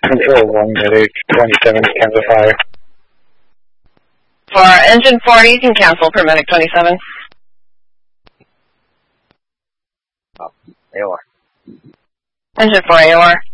Control 1, Medic 27, cancel fire. For engine 40, you can cancel for Medic 27. AOR. Engine 4, AOR.